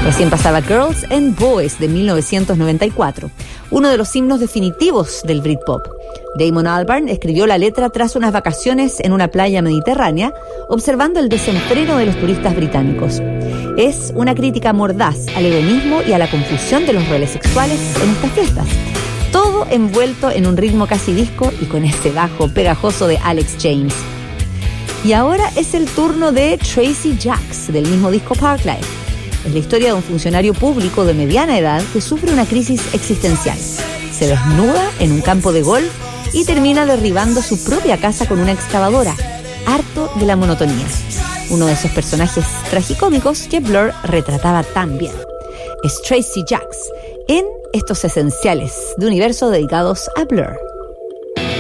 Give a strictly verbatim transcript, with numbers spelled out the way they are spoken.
Recién pasaba Girls and Boys de mil novecientos noventa y cuatro, uno de los himnos definitivos del Britpop. Damon Albarn escribió la letra tras unas vacaciones en una playa mediterránea, observando el desenfreno de los turistas británicos. Es una crítica mordaz al hedonismo y a la confusión de los roles sexuales en estas fiestas. Todo envuelto en un ritmo casi disco y con ese bajo pegajoso de Alex James. Y ahora es el turno de Tracy Jacks, del mismo disco Parklife. Es la historia de un funcionario público de mediana edad que sufre una crisis existencial. Se desnuda en un campo de golf y termina derribando su propia casa con una excavadora, harto de la monotonía. Uno de esos personajes tragicómicos que Blur retrataba tan bien. Es Tracy Jacks en estos esenciales de universo dedicados a Blur.